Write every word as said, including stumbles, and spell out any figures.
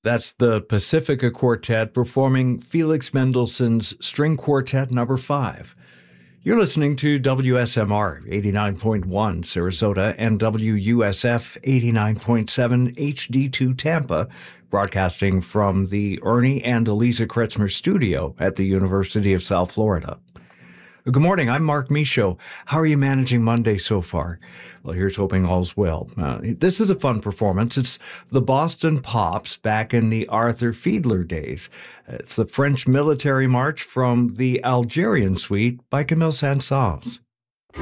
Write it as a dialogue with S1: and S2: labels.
S1: That's the Pacifica Quartet performing Felix Mendelssohn's String Quartet Number five. You're listening to W S M R eighty-nine point one Sarasota and W U S F eighty-nine point seven H D two Tampa, broadcasting from the Ernie and Eliza Kretzmer studio at the University of South Florida. Good morning, I'm Mark Michaud. How are you managing Monday so far? Well, here's hoping all's well. Uh, this is a fun performance. It's the Boston Pops back in the Arthur Fiedler days. It's the French military march from the Algerian Suite by Camille Saint-Saëns.